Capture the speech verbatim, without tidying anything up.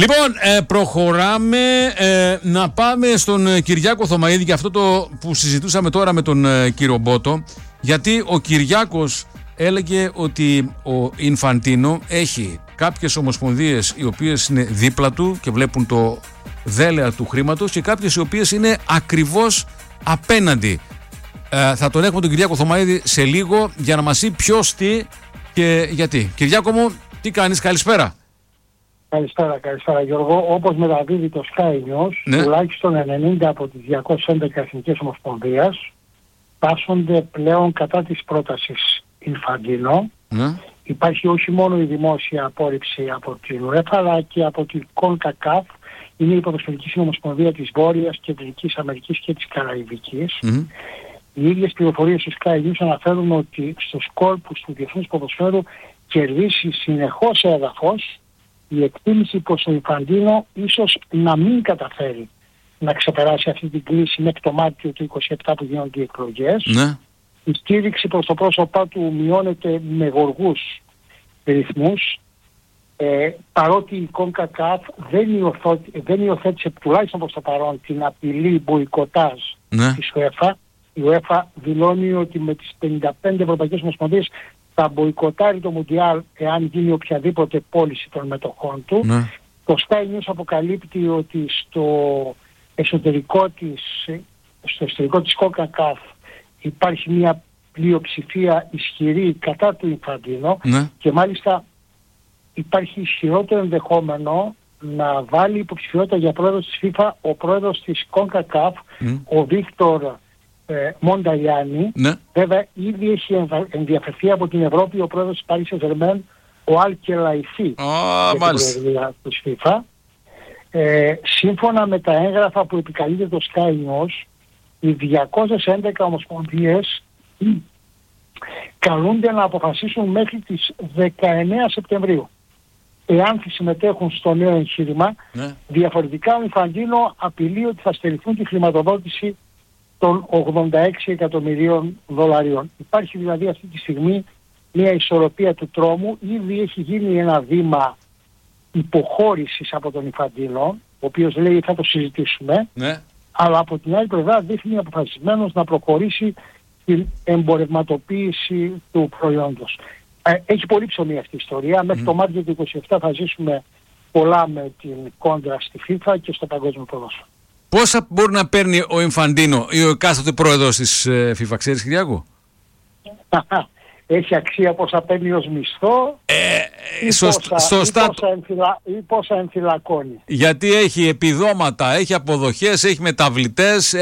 Λοιπόν, ε, προχωράμε ε, να πάμε στον ε, Κυριάκο Θωμαίδη και αυτό το που συζητούσαμε τώρα με τον ε, κύριο Μπότο, γιατί ο Κυριάκος έλεγε ότι ο Ινφαντίνο έχει κάποιες ομοσπονδίες οι οποίες είναι δίπλα του και βλέπουν το δέλεαρ του χρήματος και κάποιες οι οποίες είναι ακριβώς απέναντι. Ε, θα τον έχουμε τον Κυριάκο Θωμαίδη σε λίγο για να μας πει ποιος, τι και γιατί. Κυριάκο μου, τι κάνεις, καλησπέρα. Καλησπέρα, καλησπέρα Γιώργο. Όπως μεταδίδει το Sky News, ναι, τουλάχιστον ενενήντα από τις διακόσιες έντεκα εθνικές ομοσπονδίες τάσσονται πλέον κατά της πρότασης Ινφαντίνο. Ναι. Υπάρχει όχι μόνο η δημόσια απόρριψη από την UEFA, αλλά και από την CONCACAF. Είναι η ποδοσφαιρική συνομοσπονδία της Βόρειας, Κεντρικής Αμερικής και της Καραϊβικής. Mm-hmm. Οι ίδιες πληροφορίες του Sky News αναφέρουν ότι στους κόλπους του διεθνούς ποδοσφαίρου κερδίσει συνεχώς έδαφος η εκτίμηση πως ο Ινφαντίνο ίσως να μην καταφέρει να ξεπεράσει αυτή την κλίση μέχρι το Μάρτιο του είκοσι επτά που γίνονται οι εκλογές. Ναι. Η στήριξη προς το πρόσωπά του μειώνεται με γοργούς ρυθμούς, ε, παρότι η CONCACAF δεν, δεν υιοθέτησε τουλάχιστον προς το παρόν την απειλή μποϊκοτάζ, ναι, της UEFA. Η UEFA δηλώνει ότι με τις πενήντα πέντε ευρωπαϊκές ομοσπονδίες θα μποϊκοτάρει το Μουντιάλ εάν γίνει οποιαδήποτε πώληση των μετοχών του. Ναι. Το Sky News αποκαλύπτει ότι στο εσωτερικό της, στο εσωτερικό της CONCACAF υπάρχει μια πλειοψηφία ισχυρή κατά του Ινφαντίνο. Ναι. Και μάλιστα υπάρχει ισχυρότερο ενδεχόμενο να βάλει υποψηφιότητα για πρόεδρος της FIFA ο πρόεδρος της CONCACAF, mm. ο Βίκτορ ε, Μονταλιάνι. Ναι. Βέβαια ήδη έχει ενδιαφερθεί από την Ευρώπη ο πρόεδρος της Paris Saint-Germain, ο Αλ Κελαϊφή, oh, για την προεδρία της FIFA. Ε, σύμφωνα με τα έγγραφα που επικαλείται το Sky News, οι διακόσιες έντεκα ομοσπονδίες καλούνται να αποφασίσουν μέχρι τις δεκαεννέα Σεπτεμβρίου εάν θα συμμετέχουν στο νέο εγχείρημα. Ναι. Διαφορετικά ο Ινφαντίνο απειλεί ότι θα στερηθούν τη χρηματοδότηση των ογδόντα έξι εκατομμυρίων δολαρίων. Υπάρχει δηλαδή αυτή τη στιγμή μια ισορροπία του τρόμου. Ήδη έχει γίνει ένα βήμα υποχώρησης από τον Ινφαντίνο, ο οποίος λέει θα το συζητήσουμε. Ναι. Αλλά από την άλλη πλευρά δείχνει αποφασισμένος να προχωρήσει την εμπορευματοποίηση του προϊόντος. Ε, έχει πολύ ψωμί αυτή η ιστορία. Μέχρι mm. το Μάρτιο του είκοσι επτά θα ζήσουμε πολλά με την κόντρα στη FIFA και στο παγκόσμιο ποδόσφαιρο. Πόσα μπορεί να παίρνει ο Ινφαντίνο ή ο εκάστοτε πρόεδρος της ε, FIFA, ξέρεις Κυριάκο? Έχει αξία πόσα παίρνει ως μισθό ε, ή, σωστά, πόσα, σωστά, ή, πόσα εμφυλα, ή πόσα εμφυλακώνει. Γιατί έχει επιδόματα, έχει αποδοχές, έχει μεταβλητές.